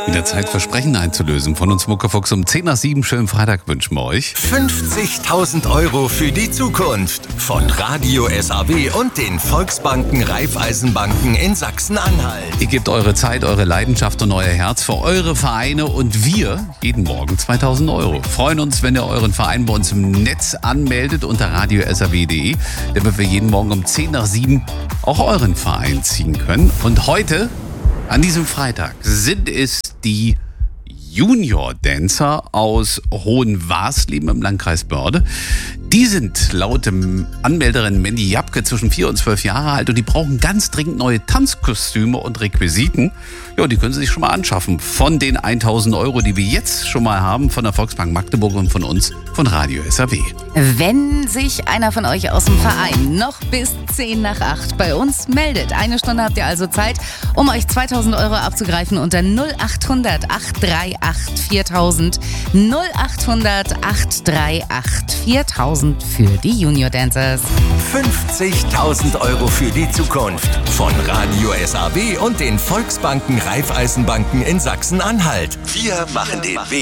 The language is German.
Wieder Zeit, Versprechen einzulösen. Von uns Muckefuchs um 10 nach 7. Schönen Freitag wünschen wir euch. 50.000 € für die Zukunft. Von Radio SAW und den Volksbanken Raiffeisenbanken in Sachsen-Anhalt. Ihr gebt eure Zeit, eure Leidenschaft und euer Herz für eure Vereine und wir jeden Morgen 2.000 €. Freuen uns, wenn ihr euren Verein bei uns im Netz anmeldet unter radiosaw.de, damit wir jeden Morgen um 10 nach 7 auch euren Verein ziehen können. Und heute, an diesem Freitag, sind es die Junior-Dancer aus Hohenwarsleben im Landkreis Börde. Die sind laut dem Anmelderin Mandy Japke zwischen 4 und 12 Jahre alt und die brauchen ganz dringend neue Tanzkostüme und Requisiten. Ja, die können sie sich schon mal anschaffen. Von den 1.000 €, die wir jetzt schon mal haben, von der Volksbank Magdeburg und von uns, von Radio SAW. Wenn sich einer von euch aus dem Verein noch bis 10 nach 8 bei uns meldet, 1 Stunde habt ihr also Zeit, um euch 2.000 € abzugreifen unter 0800 838 4000. 0800 838 4000 für die Junior Dancers. 50.000 € für die Zukunft. Von Radio SAW und den Volksbanken Raiffeisenbanken in Sachsen-Anhalt. Wir machen den Weg.